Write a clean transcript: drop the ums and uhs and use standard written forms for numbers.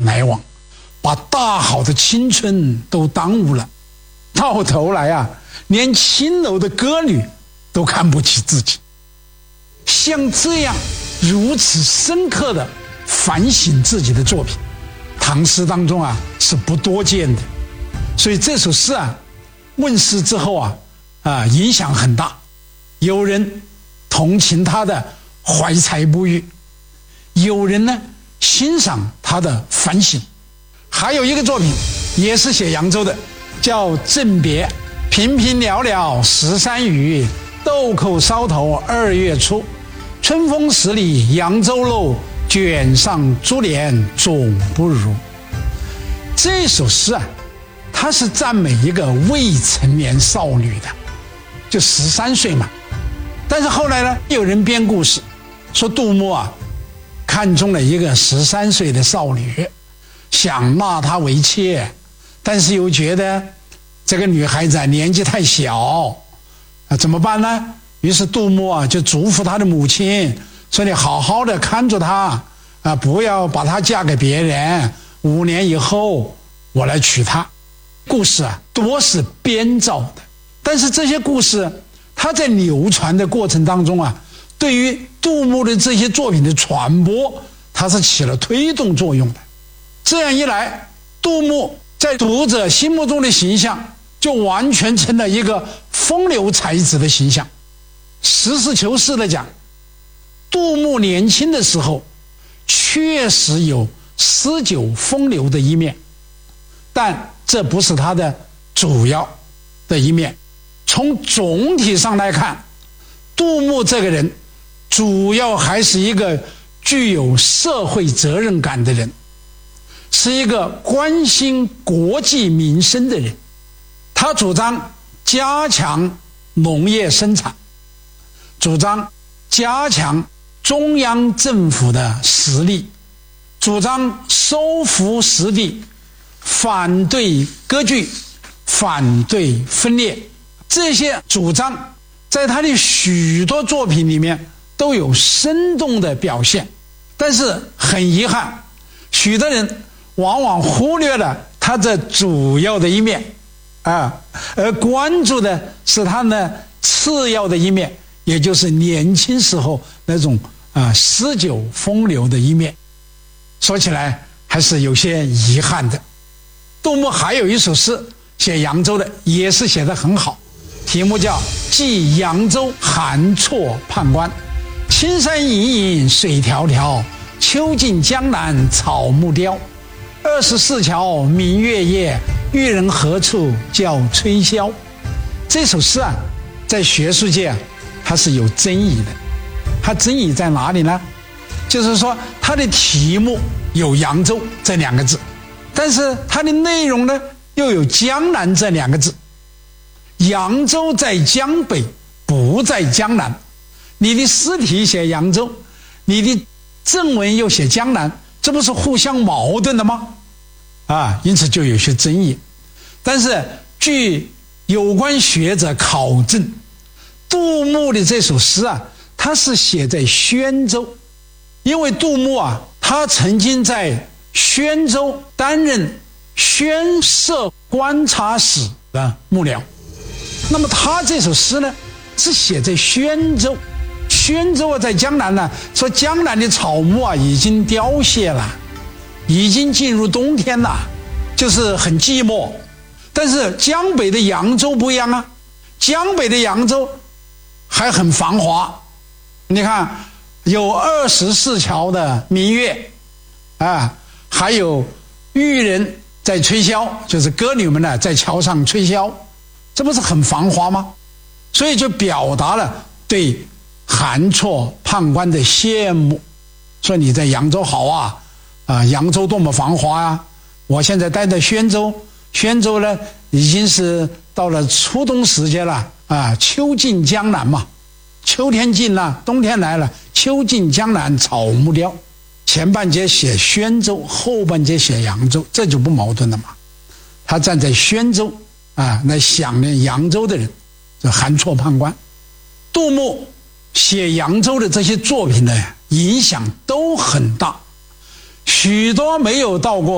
来往，把大好的青春都耽误了，到头来啊，连青楼的歌女都看不起自己。像这样如此深刻的反省自己的作品，唐诗当中啊是不多见的。所以这首诗啊问世之后啊影响很大，有人同情他的怀才不遇，有人呢欣赏他的反省。还有一个作品也是写扬州的，叫《赠别》。平平了了13余，豆蔻梢头2月初。春风十里扬州路，卷上珠帘总不如。这首诗啊，它是赞美一个未成年少女的，就13岁嘛。但是后来呢，有人编故事说杜牧啊看中了一个13岁的少女，想纳她为妾，但是又觉得这个女孩子年纪太小，怎么办呢？于是杜牧啊就嘱咐他的母亲说：“你好好的看着她不要把她嫁给别人，5年以后我来娶她。”故事啊多是编造的，但是这些故事它在流传的过程当中啊，对于杜牧的这些作品的传播，它是起了推动作用的。这样一来，杜牧在读者心目中的形象就完全成了一个风流才子的形象。实事求是的讲，杜牧年轻的时候确实有诗酒风流的一面，但这不是他的主要的一面。从总体上来看，杜牧这个人主要还是一个具有社会责任感的人，是一个关心国计民生的人。他主张加强农业生产，主张加强中央政府的实力，主张收复失地，反对割据，反对分裂。这些主张在他的许多作品里面都有生动的表现，但是很遗憾，许多人往往忽略了他这主要的一面而关注的是他的次要的一面，也就是年轻时候那种诗酒风流的一面。说起来还是有些遗憾的。杜牧还有一首诗写扬州的，也是写得很好，题目叫《寄扬州韩绰判官》。青山隐隐水迢迢，秋尽江南草木凋。24桥明月夜，渔人何处教吹箫。这首诗啊，在学术界它是有争议的。它争议在哪里呢？就是说它的题目有扬州这2个字，但是它的内容呢又有江南这2个字。扬州在江北，不在江南。你的诗题写扬州，你的正文又写江南，这不是互相矛盾的吗？因此就有些争议。但是据有关学者考证，杜牧的这首诗啊，他是写在宣州，因为杜牧啊，他曾经在宣州担任宣社观察使的幕僚。那么他这首诗呢，是写在宣州。宣州啊，在江南呢，说江南的草木啊已经凋谢了，已经进入冬天了，就是很寂寞。但是江北的扬州不一样啊，江北的扬州还很繁华。你看，有24桥的明月还有渔人在吹箫，就是歌女们呢在桥上吹箫，这不是很繁华吗？所以就表达了对韩绰判官的羡慕，说你在扬州好扬州多么繁华啊！我现在待在宣州，宣州呢已经是到了初冬时节了秋尽江南嘛，秋天尽了，冬天来了，秋尽江南草木凋。前半节写宣州，后半节写扬州，这就不矛盾了嘛。他站在宣州来想念扬州的人，这韩绰判官。杜牧写扬州的这些作品呢，影响都很大，许多没有到过